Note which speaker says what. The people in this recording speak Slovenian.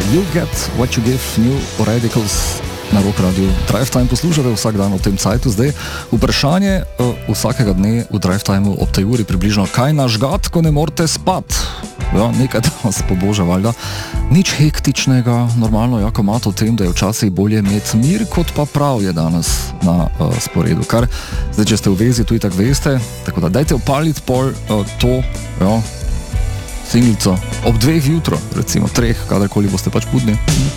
Speaker 1: You Get What You Give, New Radicals na Rock Radio. Drive Time poslušate vsak dan v tem cajtu. Zdaj vprašanje vsakega dne v Drive Timeu ob tej uri približno, kaj naš gad, ko ne morete spat? Ja, nekaj da vas poboža, valjda. Nič hektičnega, normalno jako mato o tem, da je včasih bolje imeti mir, kot pa prav je danes na sporedu. Kar, zdaj, če ste v vezi, tu itak veste, tako da dajte opaliti pol to, ja, singlico ob 2 jutro, recimo 3, kadarkoli boste pač budni.